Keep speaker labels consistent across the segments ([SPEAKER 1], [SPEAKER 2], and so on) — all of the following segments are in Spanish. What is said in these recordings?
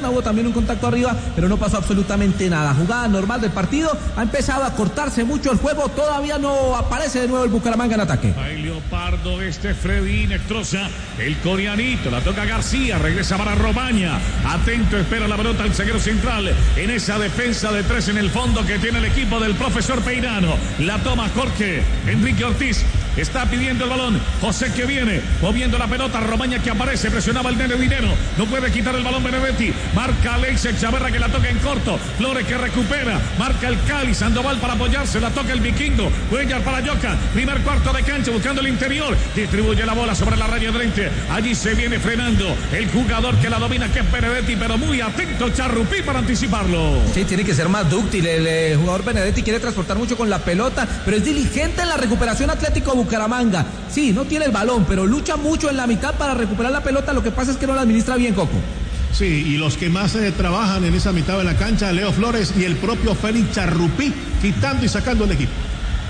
[SPEAKER 1] pierna, hubo también un contacto arriba, pero no pasó absolutamente nada. Jugada normal del partido, ha empezado a cortarse mucho el juego, todavía no aparece de nuevo el Bucaramanga en ataque.
[SPEAKER 2] Ahí Leopardo, Freddy Nestroza, el coreanito, la toca García, regresa para Romaña, atento, espera la pelota el zaguero central, en esa defensa de tres en el fondo que tiene el equipo del profesor Peirano, la toma Jorge Enrique Ortiz, está pidiendo el balón, José que viene, moviendo la pelota, Romaña que aparece, presionaba el nene Dinero, no puede quitar el balón Benedetti, marca Alexis Chaverra que la toca en corto, Flores que recupera, marca el Cali, Sandoval para apoyarse, la toca el Vikingo, Cuellar para Yoka, primer cuarto de cancha buscando el interior, distribuye la bola sobre la raya de frente, allí se viene frenando el jugador que la domina que es Benedetti, pero muy atento Charrupí para anticiparlo.
[SPEAKER 1] Sí, tiene que ser más dúctil, el jugador Benedetti quiere transportar mucho con la pelota, pero es diligente en la recuperación. Atlético Bucaramanga, sí, no tiene el balón, pero lucha mucho en la mitad para recuperar la pelota, lo que pasa es que no la administra bien, Coco.
[SPEAKER 3] Sí, y los que más trabajan en esa mitad de la cancha, Leo Flores y el propio Félix Charrupí, quitando y sacando el equipo.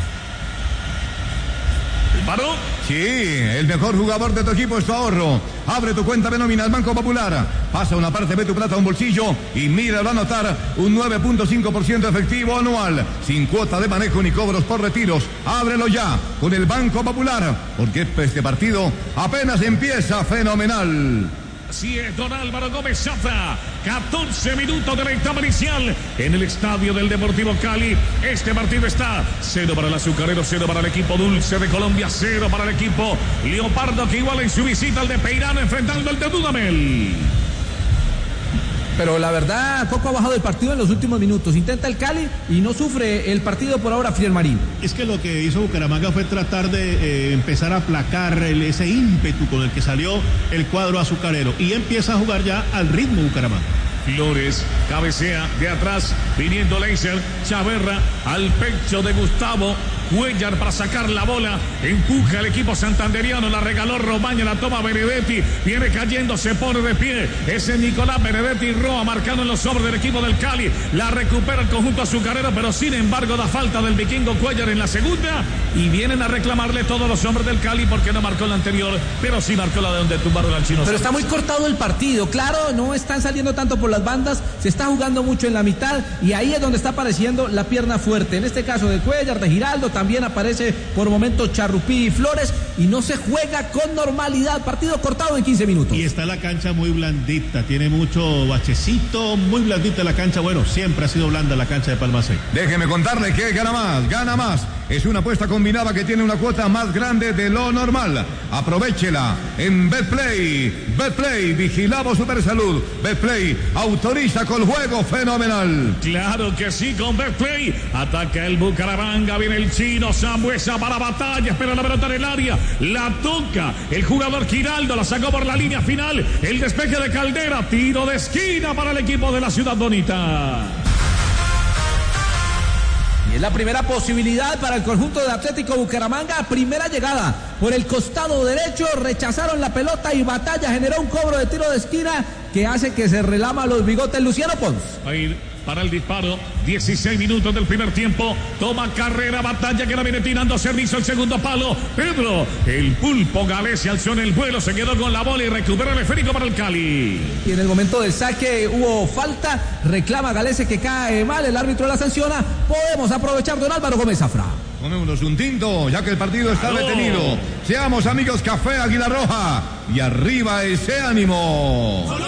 [SPEAKER 2] ¿El paro?
[SPEAKER 4] Sí, el mejor jugador de tu equipo es tu ahorro. Abre tu cuenta de nómina al Banco Popular. Pasa una parte de tu plata a un bolsillo y mira, va a anotar un 9.5% efectivo anual, sin cuota de manejo ni cobros por retiros. Ábrelo ya con el Banco Popular, porque este partido apenas empieza fenomenal.
[SPEAKER 2] Así es, don Álvaro Gómez Zafra, 14 minutos de la etapa inicial en el estadio del Deportivo Cali. Este partido está 0 para el azucarero, 0 para el equipo Dulce de Colombia, 0 para el equipo Leopardo, que igual en su visita al de Peirano enfrentando al de Dudamel.
[SPEAKER 1] Pero la verdad, Coco ha bajado el partido en los últimos minutos. Intenta el Cali y no sufre el partido por ahora Friel Marín.
[SPEAKER 3] Es que lo que hizo Bucaramanga fue tratar de empezar a aplacar ese ímpetu con el que salió el cuadro azucarero. Y empieza a jugar ya al ritmo Bucaramanga.
[SPEAKER 2] Flores cabecea de atrás, viniendo Leiser, Chaverra al pecho de Gustavo Cuellar para sacar la bola, empuja el equipo santanderiano, la regaló Romaña, la toma Benedetti, viene cayendo, se pone de pie, ese Nicolás Benedetti Roa marcando en los sobres del equipo del Cali, la recupera el conjunto azucarero, pero sin embargo da falta del Vikingo Cuellar en la segunda y vienen a reclamarle todos los hombres del Cali porque no marcó la anterior, pero sí marcó la de donde tumbaron al chino.
[SPEAKER 1] Pero está muy cortado el partido, claro, no están saliendo tanto por las bandas, se está jugando mucho en la mitad y ahí es donde está apareciendo la pierna fuerte, en este caso de Cuellar, de Giraldo, también aparece por momentos Charrupí y Flores y no se juega con normalidad, partido cortado en 15 minutos.
[SPEAKER 3] Y está la cancha muy blandita, tiene mucho bachecito, muy blandita la cancha, bueno, siempre ha sido blanda la cancha de Palma Seca.
[SPEAKER 4] Déjeme contarle que gana más. Es una apuesta combinada que tiene una cuota más grande de lo normal. Aprovéchela en Betplay, vigilamos Supersalud. Betplay autoriza con juego fenomenal.
[SPEAKER 2] Claro que sí, con Betplay. Ataca el Bucaramanga, viene el chino Sambuesa para Batalla, espera la pelota en el área, la toca el jugador Giraldo, la sacó por la línea final, el despeje de Caldera, tiro de esquina para el equipo de la Ciudad Bonita.
[SPEAKER 1] Y es la primera posibilidad para el conjunto de Atlético Bucaramanga. Primera llegada por el costado derecho. Rechazaron la pelota y Batalla generó un cobro de tiro de esquina que hace que se relama los bigotes Luciano Pons.
[SPEAKER 2] Ahí para el disparo, 16 minutos del primer tiempo, toma carrera Batalla que la viene tirando servicio el segundo palo, Pedro, el pulpo Galés se alzó en el vuelo, se quedó con la bola y recupera el esférico para el Cali.
[SPEAKER 1] Y en el momento del saque hubo falta, reclama Galese que cae mal, el árbitro la sanciona, podemos aprovechar don Álvaro Gómez Zafra.
[SPEAKER 4] Tomémonos un tinto, ya que el partido está detenido. Seamos amigos Café Águila Roja y arriba ese ánimo.